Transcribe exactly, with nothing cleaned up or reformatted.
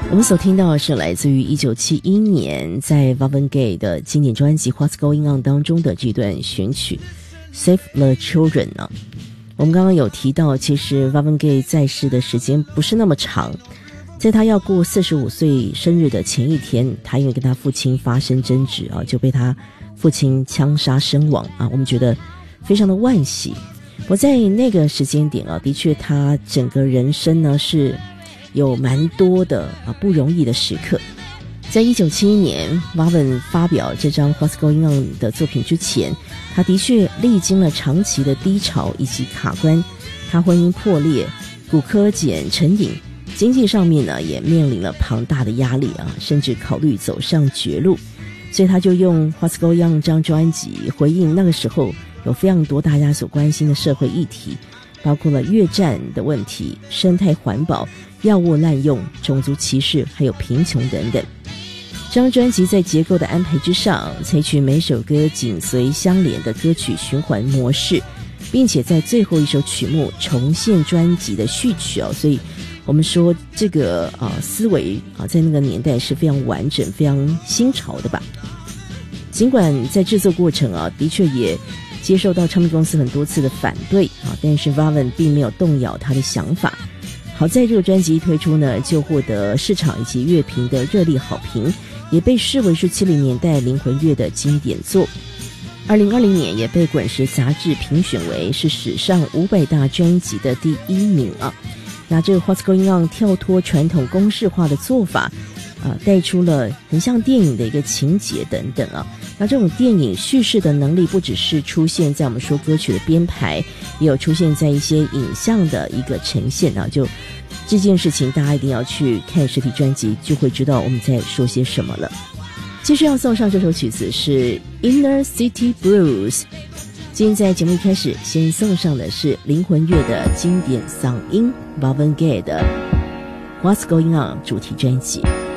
我们所听到的是来自于一九七一年在 Marvin Gaye 的经典专辑 What's Going On 当中的这段选曲 Save the Children 啊。我们刚刚有提到，其实 Marvin Gaye 在世的时间不是那么长，在他要过四十五岁生日的前一天，他因为跟他父亲发生争执啊，就被他父亲枪杀身亡啊。我们觉得非常的惋惜。我在那个时间点啊，的确他整个人生呢是有蛮多的啊不容易的时刻。在一九七一年 Marvin 发表这张 What's Going On 的作品之前，他的确历经了长期的低潮以及卡关，他婚姻破裂，骨科检成瘾，经济上面呢也面临了庞大的压力啊，甚至考虑走上绝路。所以他就用 What's Going On 这张专辑回应那个时候有非常多大家所关心的社会议题，包括了越战的问题、生态环保、药物滥用、种族歧视还有贫穷等等。这张专辑在结构的安排之上，采取每首歌紧随相连的歌曲循环模式，并且在最后一首曲目重现专辑的序曲哦，所以我们说这个啊、呃、思维啊在那个年代是非常完整、非常新潮的吧。尽管在制作过程啊的确也接受到唱片公司很多次的反对啊，但是 Marvin 并没有动摇他的想法。好在这个专辑一推出呢，就获得市场以及乐评的热烈好评，也被视为是七零年代灵魂乐的经典作。二零二零年也被滚石杂志评选为是史上五百大专辑的第一名啊。那这个 What's Going On 跳脱传统公式化的做法啊，带出了很像电影的一个情节等等啊。那这种电影叙事的能力不只是出现在我们说歌曲的编排，也有出现在一些影像的一个呈现啊。就这件事情大家一定要去看实体专辑，就会知道我们在说些什么了。继续要送上这首曲子是 Inner City Blues。今天在节目一开始先送上的是灵魂乐的经典嗓音 Marvin Gaye 的 What's Going On 主题专辑。